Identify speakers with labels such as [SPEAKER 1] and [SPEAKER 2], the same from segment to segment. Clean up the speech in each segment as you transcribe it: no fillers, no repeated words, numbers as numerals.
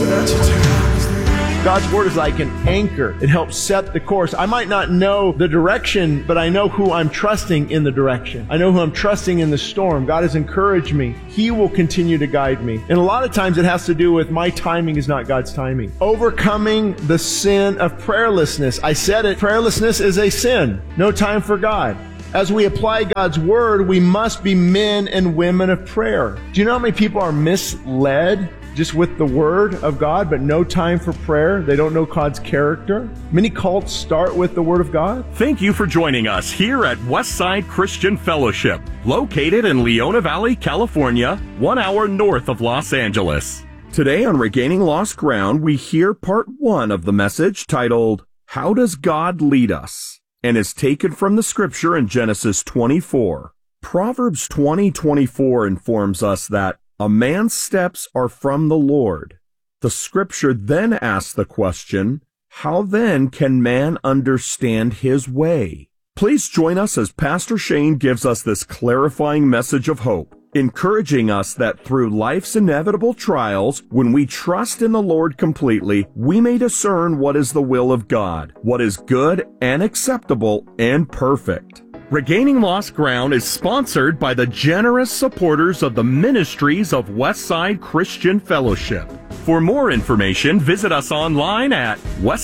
[SPEAKER 1] God's Word is like an anchor. It helps set the course. I might not know the direction, but I know who I'm trusting in the direction. I know who I'm trusting in the storm. God has encouraged me. He will continue to guide me. And a lot of times it has to do with my timing is not God's timing. Overcoming the sin of prayerlessness. I said it. Prayerlessness is a sin. No time for God. As we apply God's Word, we must be men and women of prayer. Do you know how many people are misled just with the Word of God, but no time for prayer? They don't know God's character. Many cults start with the Word of God.
[SPEAKER 2] Thank you for joining us here at Westside Christian Fellowship, located in Leona Valley, California, 1 hour north of Los Angeles. Today on Regaining Lost Ground, we hear part 1 of the message titled, How Does God Lead Us? And is taken from the scripture in Genesis 24. Proverbs 20:24 informs us that a man's steps are from the Lord. The scripture then asks the question, how then can man understand his way? Please join us as Pastor Shane gives us this clarifying message of hope, encouraging us that through life's inevitable trials, when we trust in the Lord completely, we may discern what is the will of God, what is good and acceptable and perfect. Regaining Lost Ground is sponsored by the generous supporters of the ministries of Westside Christian Fellowship. For more information, visit us online at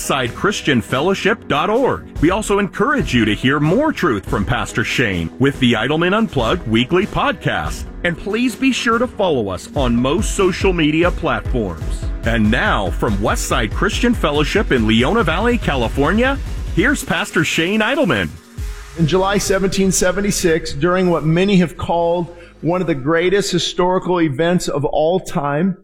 [SPEAKER 2] westsidechristianfellowship.org. We also encourage you to hear more truth from Pastor Shane with the Idleman Unplugged weekly podcast. And please be sure to follow us on most social media platforms. And now, from Westside Christian Fellowship in Leona Valley, California, here's Pastor Shane Idleman.
[SPEAKER 1] In July 1776, during what many have called one of the greatest historical events of all time,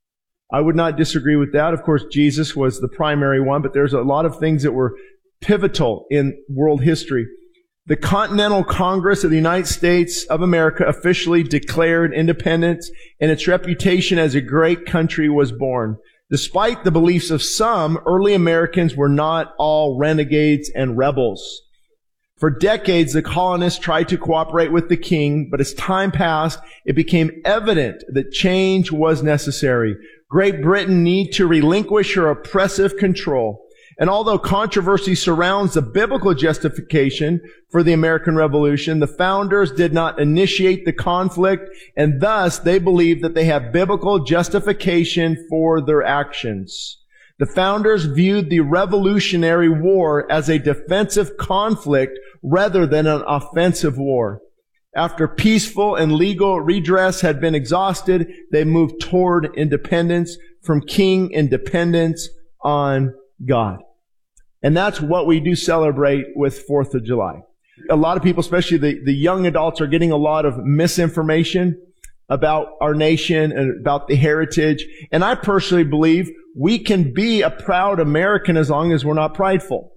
[SPEAKER 1] I would not disagree with that. Of course, Jesus was the primary one, but there's a lot of things that were pivotal in world history. The Continental Congress of the United States of America officially declared independence, and its reputation as a great country was born. Despite the beliefs of some, early Americans were not all renegades and rebels. For decades, the colonists tried to cooperate with the king, but as time passed, it became evident that change was necessary. Great Britain needed to relinquish her oppressive control. And although controversy surrounds the biblical justification for the American Revolution, the founders did not initiate the conflict, and thus they believed that they have biblical justification for their actions. The founders viewed the Revolutionary War as a defensive conflict rather than an offensive war. After peaceful and legal redress had been exhausted, they moved toward independence from king independence on God. And that's what we do celebrate with 4th of July. A lot of people, especially the young adults, are getting a lot of misinformation about our nation and about the heritage. And I personally believe we can be a proud American as long as we're not prideful.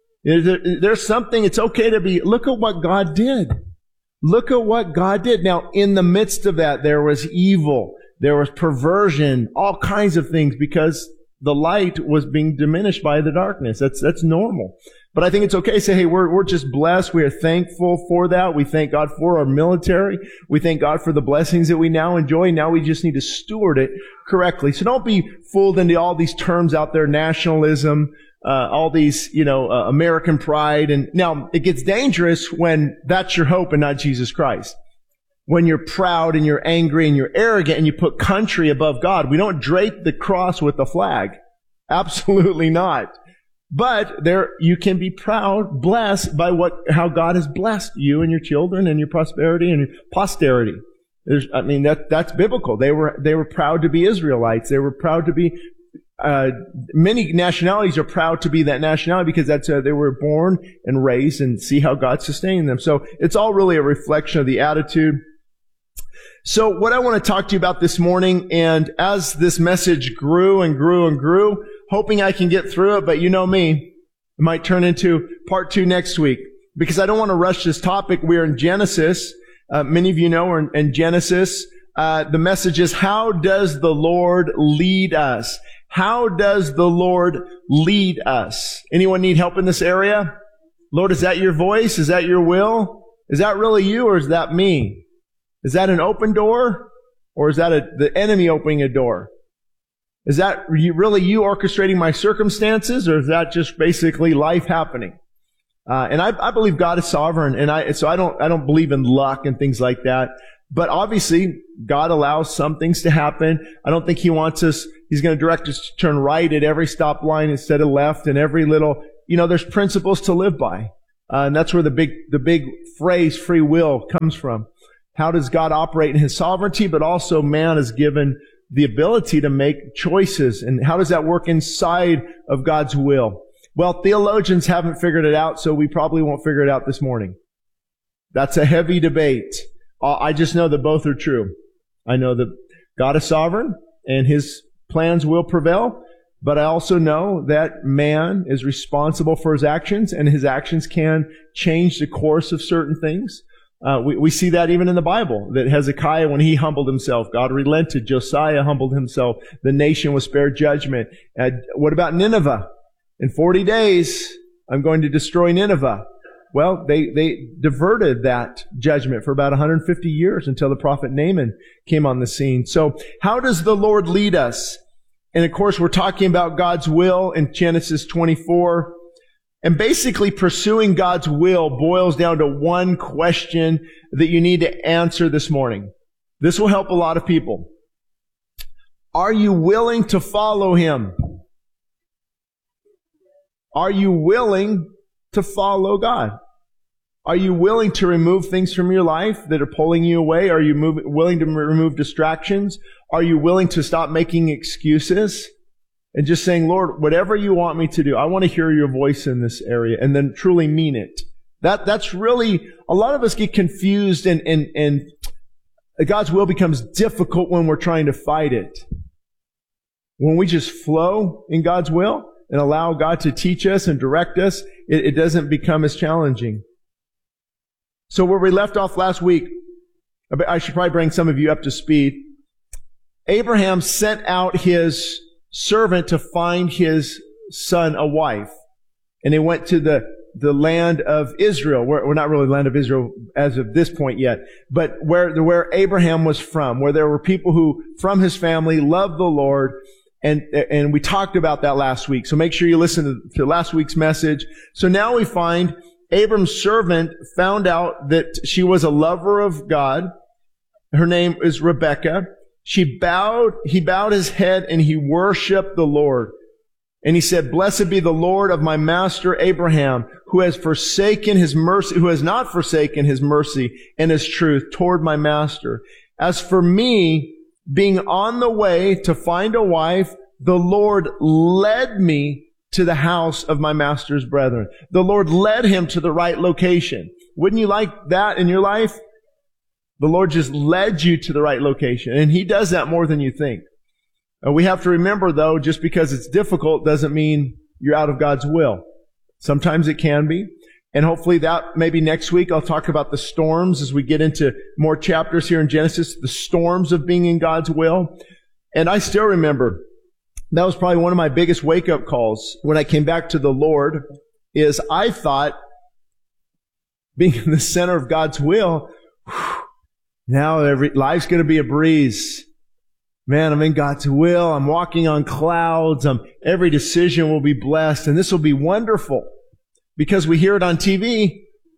[SPEAKER 1] There's something, it's okay to be, look at what God did. Look at what God did. Now, in the midst of that, there was evil, there was perversion, all kinds of things, because the light was being diminished by the darkness. That's normal. But I think it's okay to say, hey, we're just blessed. We are thankful for that. We thank God for our military. We thank God for the blessings that we now enjoy. Now we just need to steward it correctly. So don't be fooled into all these terms out there, nationalism, all these, American pride. And now it gets dangerous when that's your hope and not Jesus Christ. When you're proud and you're angry and you're arrogant and you put country above God. We don't drape the cross with the flag. Absolutely not. But you can be proud, blessed by how God has blessed you and your children and your prosperity and your posterity. That's biblical. They were proud to be Israelites. They were proud to be, many nationalities are proud to be that nationality because they were born and raised and see how God sustained them. So it's all really a reflection of the attitude. So what I want to talk to you about this morning, and as this message grew and grew and grew, hoping I can get through it, but you know me, it might turn into part 2 next week, because I don't want to rush this topic. We're in Genesis. Many of you know we're in Genesis. The message is, how does the Lord lead us? How does the Lord lead us? Anyone need help in this area? Lord, is that your voice? Is that your will? Is that really you, or is that me? Is that an open door, or is that the enemy opening a door? Is that really you orchestrating my circumstances, or is that just basically life happening? And I believe God is sovereign, and so I don't believe in luck and things like that. But obviously, God allows some things to happen. I don't think He's going to direct us to turn right at every stop line instead of left, and every little, there's principles to live by. And that's where the big phrase free will comes from. How does God operate in His sovereignty, but also man is given the ability to make choices, and how does that work inside of God's will? Well, theologians haven't figured it out, so we probably won't figure it out this morning. That's a heavy debate. I just know that both are true. I know that God is sovereign and His plans will prevail, but I also know that man is responsible for his actions, and his actions can change the course of certain things. We see that even in the Bible, that Hezekiah, when he humbled himself, God relented. Josiah humbled himself. The nation was spared judgment. What about Nineveh? In 40 days, I'm going to destroy Nineveh. Well, they diverted that judgment for about 150 years until the prophet Naaman came on the scene. So how does the Lord lead us? And of course, we're talking about God's will in Genesis 24. And basically, pursuing God's will boils down to one question that you need to answer this morning. This will help a lot of people. Are you willing to follow Him? Are you willing to follow God? Are you willing to remove things from your life that are pulling you away? Are you willing to remove distractions? Are you willing to stop making excuses? And just saying, Lord, whatever you want me to do, I want to hear your voice in this area, and then truly mean it. That's really, a lot of us get confused, and God's will becomes difficult when we're trying to fight it. When we just flow in God's will and allow God to teach us and direct us, it doesn't become as challenging. So where we left off last week, I should probably bring some of you up to speed. Abraham sent out his servant to find his son a wife. And they went to the land of Israel. We're not really the land of Israel as of this point yet, but where Abraham was from, where there were people who, from his family, loved the Lord. And we talked about that last week. So make sure you listen to last week's message. So now we find Abram's servant found out that she was a lover of God. Her name is Rebekah. He bowed his head and he worshiped the Lord. And he said, "Blessed be the Lord of my master Abraham, who has not forsaken his mercy and his truth toward my master. As for me, being on the way to find a wife, the Lord led me to the house of my master's brethren." The Lord led him to the right location. Wouldn't you like that in your life? The Lord just led you to the right location. And He does that more than you think. We have to remember, though, just because it's difficult doesn't mean you're out of God's will. Sometimes it can be. And hopefully that maybe next week I'll talk about the storms as we get into more chapters here in Genesis, the storms of being in God's will. And I still remember that was probably one of my biggest wake-up calls when I came back to the Lord, is I thought being in the center of God's will, now life's going to be a breeze. Man, I'm in God's will. I'm walking on clouds. Every decision will be blessed. And this will be wonderful because we hear it on TV.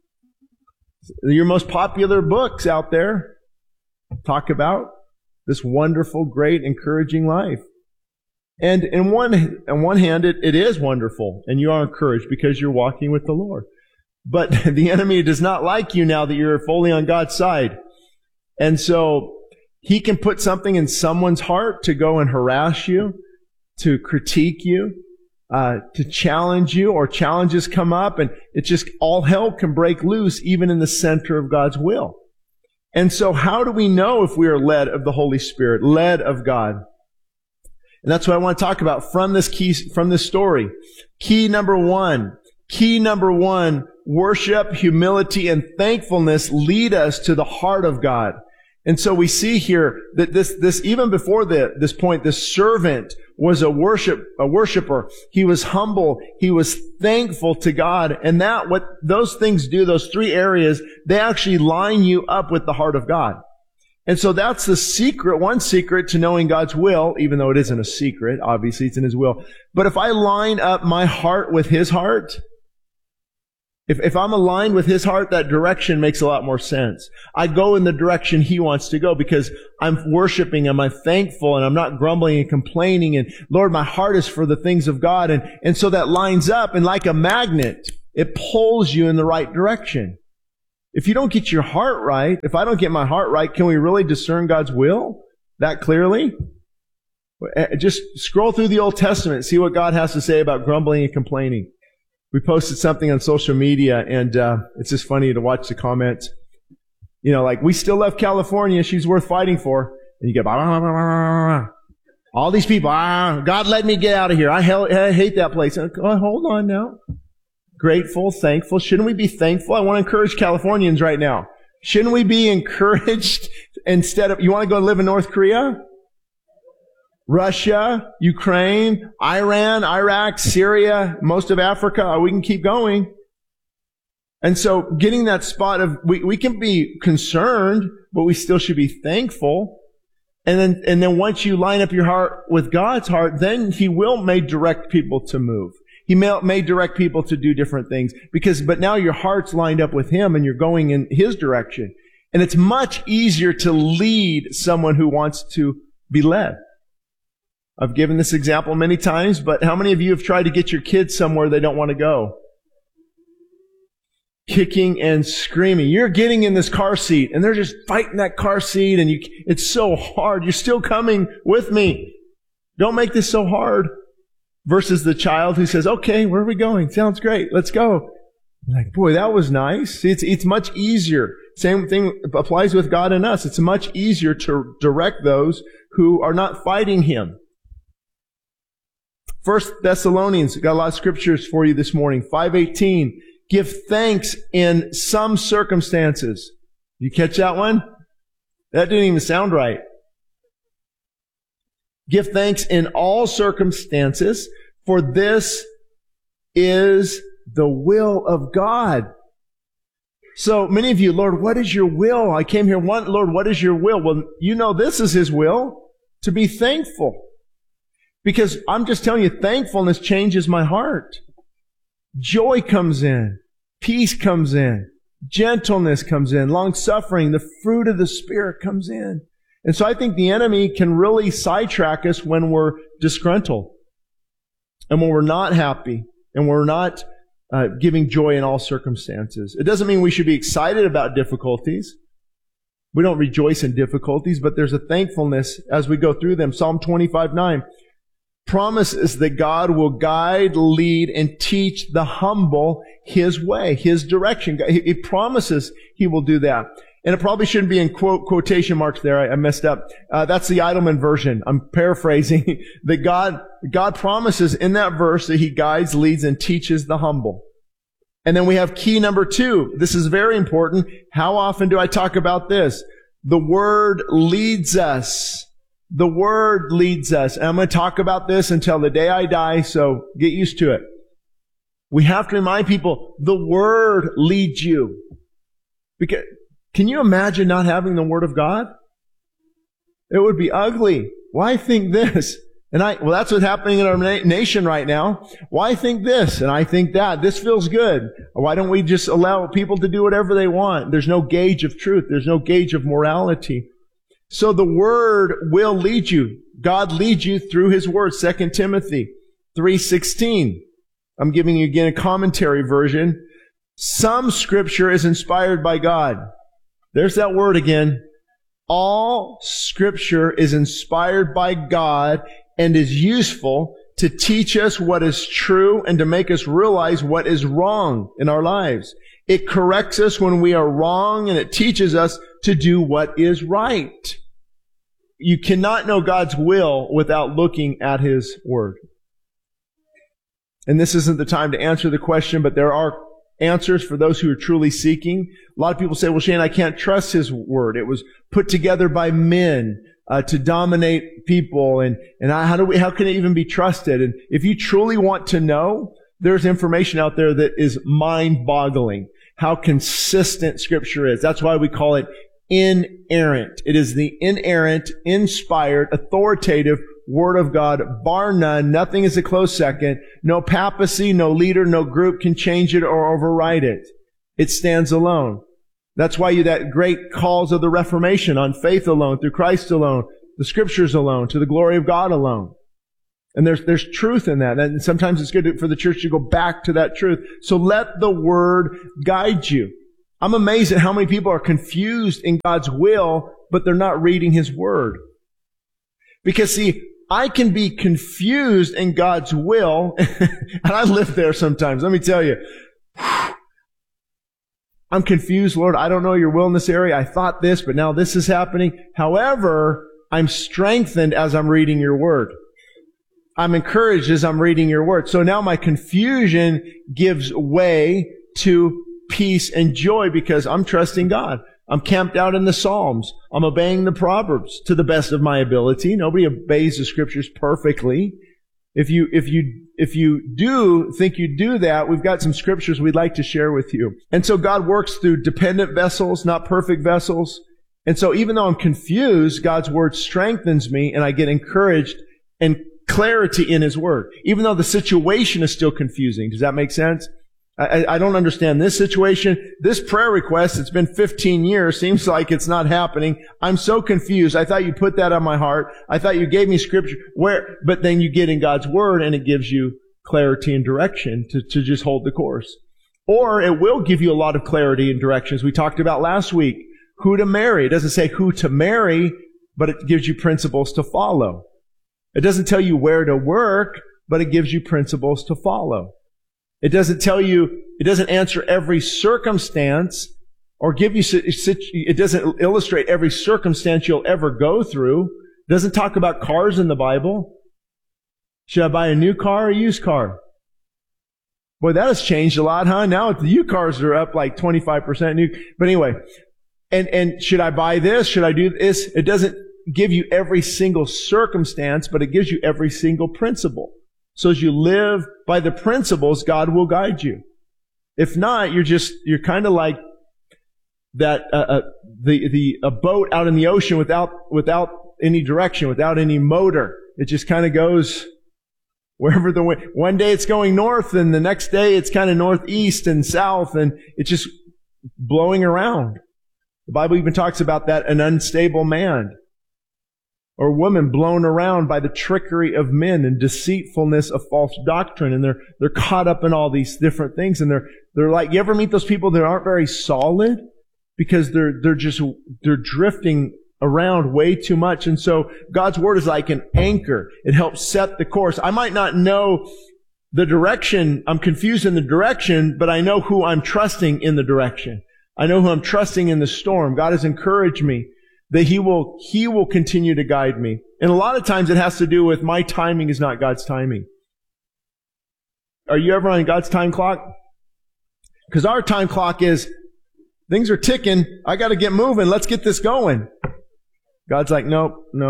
[SPEAKER 1] Your most popular books out there talk about this wonderful, great, encouraging life. And on one hand, it is wonderful, and you are encouraged because you're walking with the Lord. But the enemy does not like you now that you're fully on God's side. And so he can put something in someone's heart to go and harass you, to critique you, to challenge you, or challenges come up, and it just, all hell can break loose even in the center of God's will. And so how do we know if we are led of the Holy Spirit, led of God? And that's what I want to talk about from this story. Key number one, worship, humility, and thankfulness lead us to the heart of God. And so we see here that this even before this point, this servant was a worshiper. He was humble. He was thankful to God. And what those things do, those three areas, they actually line you up with the heart of God. And so that's the secret, one secret to knowing God's will, even though it isn't a secret, obviously it's in His will. But if I line up my heart with His heart, if I'm aligned with His heart, that direction makes a lot more sense. I go in the direction He wants to go because I'm worshiping Him, I'm thankful, and I'm not grumbling and complaining, and Lord, my heart is for the things of God, and so that lines up, and like a magnet, it pulls you in the right direction. If you don't get your heart right, if I don't get my heart right, can we really discern God's will that clearly? Just scroll through the Old Testament and see what God has to say about grumbling and complaining. We posted something on social media, and it's just funny to watch the comments. You know, like, we still love California. She's worth fighting for. And you get, blah, blah, blah, blah, blah. All these people, God let me get out of here. I hate that place. Oh, hold on now. Grateful, thankful. Shouldn't we be thankful? I want to encourage Californians right now. Shouldn't we be encouraged instead of, you want to go live in North Korea? Russia, Ukraine, Iran, Iraq, Syria, most of Africa. We can keep going. And so getting that spot of, we can be concerned, but we still should be thankful. And then once you line up your heart with God's heart, then He may direct people to move. He may direct people to do different things but now your heart's lined up with Him and you're going in His direction. And it's much easier to lead someone who wants to be led. I've given this example many times, but how many of you have tried to get your kids somewhere they don't want to go? Kicking and screaming. You're getting in this car seat and they're just fighting that car seat and it's so hard. You're still coming with me. Don't make this so hard. Versus the child who says, okay, where are we going? Sounds great. Let's go. Like, boy, that was nice. It's much easier. Same thing applies with God and us. It's much easier to direct those who are not fighting Him. 1 Thessalonians, got a lot of scriptures for you this morning. 5:18. Give thanks in some circumstances. You catch that one? That didn't even sound right. Give thanks in all circumstances, for this is the will of God. So many of you, Lord, what is your will? I came here, Lord, what is your will? Well, you know this is His will, to be thankful. Because I'm just telling you, thankfulness changes my heart. Joy comes in. Peace comes in. Gentleness comes in. Long-suffering. The fruit of the Spirit comes in. And so I think the enemy can really sidetrack us when we're disgruntled and when we're not happy and we're not giving joy in all circumstances. It doesn't mean we should be excited about difficulties. We don't rejoice in difficulties, but there's a thankfulness as we go through them. Psalm 25:9 promises that God will guide, lead, and teach the humble His way, His direction. He promises He will do that. And it probably shouldn't be in quotation marks there. I messed up. That's the Eidelman version. I'm paraphrasing. That God promises in that verse that He guides, leads, and teaches the humble. And then we have key number 2. This is very important. How often do I talk about this? The Word leads us. The Word leads us. And I'm going to talk about this until the day I die, so get used to it. We have to remind people, the Word leads you. Because can you imagine not having the Word of God? It would be ugly. Why think this? Well, that's what's happening in our nation right now. Why think this? And I think that. This feels good. Why don't we just allow people to do whatever they want? There's no gauge of truth. There's no gauge of morality. So the Word will lead you. God leads you through His Word. 2 Timothy 3:16. I'm giving you again a commentary version. Some Scripture is inspired by God. There's that word again. All Scripture is inspired by God and is useful to teach us what is true and to make us realize what is wrong in our lives. It corrects us when we are wrong, and it teaches us to do what is right. You cannot know God's will without looking at His Word. And this isn't the time to answer the question, but there are answers for those who are truly seeking. A lot of people say, well, Shane, I can't trust His Word. It was put together by men to dominate people. And how can it even be trusted? And if you truly want to know, there's information out there that is mind-boggling how consistent Scripture is. That's why we call it inerrant. It is the inerrant, inspired, authoritative Word of God, bar none. Nothing is a close second. No papacy, no leader, no group can change it or override it. It stands alone. That's why that great calls of the Reformation on faith alone, through Christ alone, the Scriptures alone, to the glory of God alone. And there's truth in that. And sometimes it's good for the church to go back to that truth. So let the Word guide you. I'm amazed at how many people are confused in God's will, but they're not reading His Word. Because see, I can be confused in God's will, and I live there sometimes. Let me tell you. I'm confused, Lord. I don't know your will in this area. I thought this, but now this is happening. However, I'm strengthened as I'm reading your Word. I'm encouraged as I'm reading your Word. So now my confusion gives way to peace and joy because I'm trusting God. I'm camped out in the Psalms. I'm obeying the Proverbs to the best of my ability. Nobody obeys the Scriptures perfectly. If you do think you do that, we've got some Scriptures we'd like to share with you. And so God works through dependent vessels, not perfect vessels. And so even though I'm confused, God's Word strengthens me and I get encouraged and clarity in His Word. Even though the situation is still confusing. Does that make sense? I don't understand this situation. This prayer request, it's been 15 years, seems like it's not happening. I'm so confused. I thought you put that on my heart. I thought you gave me Scripture. But then you get in God's Word and it gives you clarity and direction to just hold the course. Or it will give you a lot of clarity and directions. We talked about last week who to marry. It doesn't say who to marry, but it gives you principles to follow. It doesn't tell you where to work, but it gives you principles to follow. It doesn't tell you, it doesn't answer every circumstance or give you, it doesn't illustrate every circumstance you'll ever go through. It doesn't talk about cars in the Bible. Should I buy a new car or a used car? Boy, that has changed a lot, huh? Now the new cars are up like 25% new. But anyway, and should I buy this? Should I do this? It doesn't give you every single circumstance, but it gives you every single principle. So as you live by the principles, God will guide you. If not, you're kind of like that, a boat out in the ocean without any direction, without any motor. It just kind of goes wherever the wind. One day it's going north and the next day it's kind of northeast and south and it's just blowing around. The Bible even talks about that, an unstable man or woman blown around by the trickery of men and deceitfulness of false doctrine. And they're caught up in all these different things. And they're like, you ever meet those people that aren't very solid? Because they're drifting around way too much. And so God's Word is like an anchor. It helps set the course. I might not know the direction. I'm confused in the direction, but I know who I'm trusting in the direction. I know who I'm trusting in the storm. God has encouraged me that He will continue to guide me. And a lot of times it has to do with my timing is not God's timing. Are you ever on God's time clock? Because our time clock is, things are ticking. I got to get moving. Let's get this going. God's like, nope.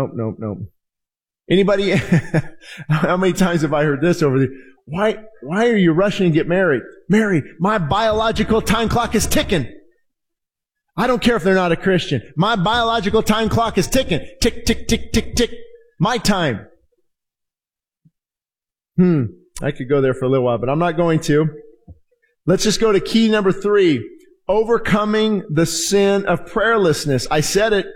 [SPEAKER 1] Anybody, how many times have I heard this over the, why are you rushing to get married? Mary, my biological time clock is ticking. I don't care if they're not a Christian. My biological time clock is ticking. Tick, tick, tick, tick, tick. My time. I could go there for a little while, but I'm not going to. Let's just go to key number 3. Overcoming the sin of prayerlessness. I said it.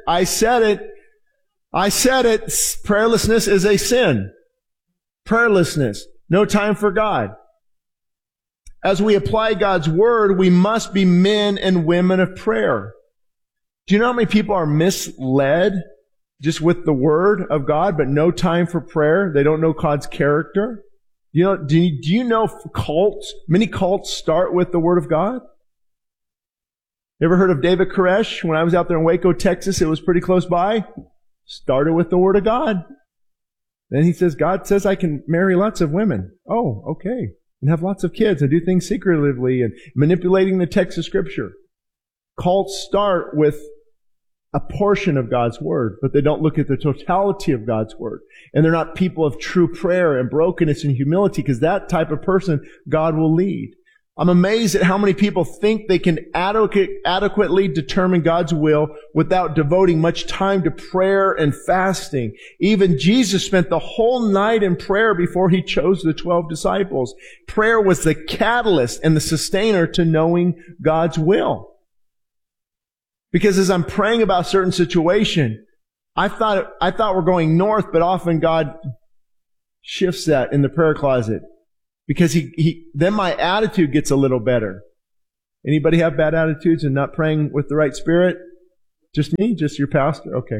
[SPEAKER 1] Prayerlessness is a sin. Prayerlessness. No time for God. As we apply God's Word, we must be men and women of prayer. Do you know how many people are misled just with the Word of God, but no time for prayer? They don't know God's character. Do you know cults? Many cults start with the Word of God. You ever heard of David Koresh? When I was out there in Waco, Texas, it was pretty close by. Started with the Word of God. Then he says, God says I can marry lots of women. Oh, okay. And have lots of kids and do things secretively and manipulating the text of Scripture. Cults start with a portion of God's Word, but they don't look at the totality of God's Word. And they're not people of true prayer and brokenness and humility, because that type of person God will lead. I'm amazed at how many people think they can adequately determine God's will without devoting much time to prayer and fasting. Even Jesus spent the whole night in prayer before he chose the 12 disciples. Prayer was the catalyst and the sustainer to knowing God's will. Because as I'm praying about a certain situation, I thought we're going north, but often God shifts that in the prayer closet. Because then my attitude gets a little better. Anybody have bad attitudes and not praying with the right spirit? Just me? Just your pastor? Okay.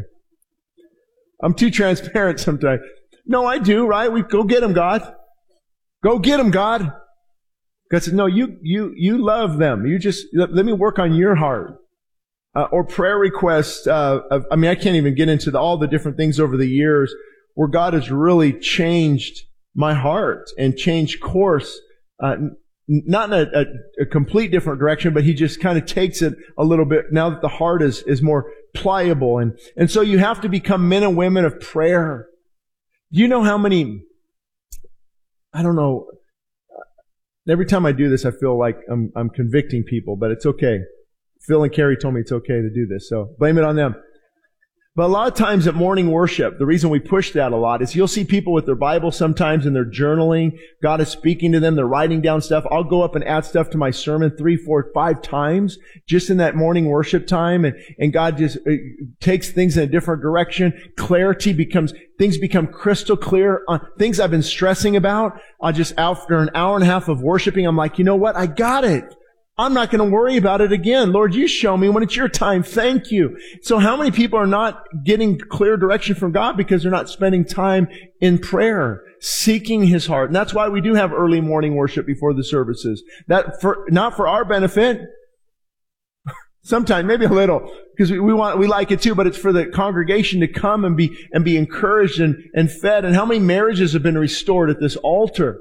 [SPEAKER 1] I'm too transparent sometimes. No, I do, right? We go get them, God. Go get them, God. God said, no, you love them. You just, let me work on your heart. Or prayer requests. I can't even get into all the different things over the years where God has really changed my heart and changed course, not in a complete different direction, but he just kind of takes it a little bit now that the heart is more pliable. And so you have to become men and women of prayer. Do you know how many, I don't know, every time I do this, I feel like I'm convicting people, but it's okay. Phil and Carrie told me it's okay to do this, so blame it on them. But a lot of times at morning worship, the reason we push that a lot is you'll see people with their Bible sometimes and they're journaling. God is speaking to them. They're writing down stuff. I'll go up and add stuff to my sermon 3, 4, 5 times just in that morning worship time. And God just takes things in a different direction. Things become crystal clear on things I've been stressing about. After an hour and a half of worshiping, I'm like, you know what? I got it. I'm not going to worry about it again. Lord, you show me when it's your time. Thank you. So how many people are not getting clear direction from God because they're not spending time in prayer, seeking his heart? And that's why we do have early morning worship before the services. Not for our benefit. Sometimes, maybe a little, because we like it too, but it's for the congregation to come and be encouraged and fed. And how many marriages have been restored at this altar?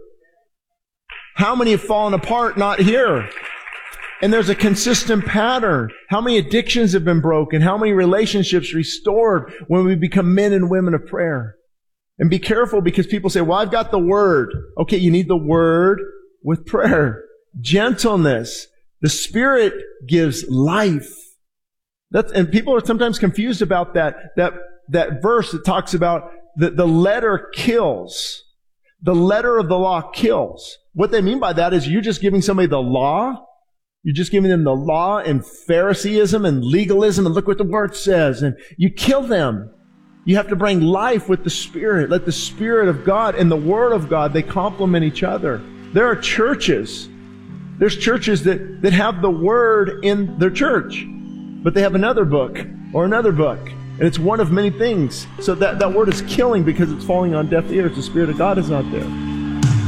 [SPEAKER 1] How many have fallen apart not here? And there's a consistent pattern. How many addictions have been broken? How many relationships restored when we become men and women of prayer? And be careful because people say, well, I've got the word. Okay, you need the word with prayer. Gentleness. The Spirit gives life. And people are sometimes confused about that verse that talks about the letter kills. The letter of the law kills. What they mean by that is you're just giving somebody the law. You're just giving them the law and Phariseeism and legalism and look what the Word says. And you kill them. You have to bring life with the Spirit. Let the Spirit of God and the Word of God, they complement each other. There are churches. There's churches that have the Word in their church, but they have another book or another book. And it's one of many things. So that Word is killing because it's falling on deaf ears. The Spirit of God is not there.